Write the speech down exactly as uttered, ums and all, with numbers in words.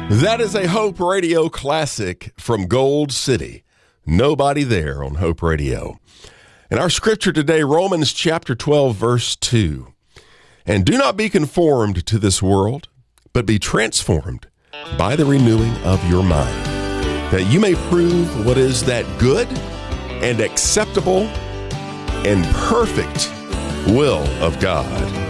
That is a Hope Radio classic from Gold City. Nobody There on Hope Radio. And our scripture today, Romans chapter twelve, verse two. And do not be conformed to this world, but be transformed by the renewing of your mind, that you may prove what is that good and acceptable and perfect will of God.